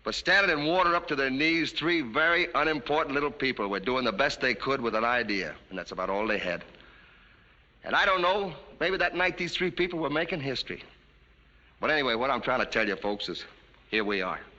But standing in water up to their knees, three very unimportant little people were doing the best they could with an idea, and that's about all they had. And I don't know, maybe that night these three people were making history. But anyway, what I'm trying to tell you, folks, is here we are.